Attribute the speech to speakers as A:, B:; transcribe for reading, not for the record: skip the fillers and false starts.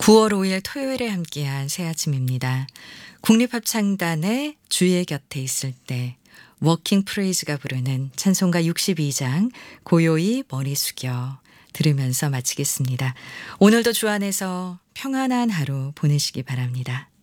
A: 9월 5일 토요일에 함께한 새 아침입니다. 국립합창단의 주의 곁에 있을 때 워킹 프레이즈가 부르는 찬송가 62장 고요히 머리 숙여 들으면서 마치겠습니다. 오늘도 주 안에서 평안한 하루 보내시기 바랍니다.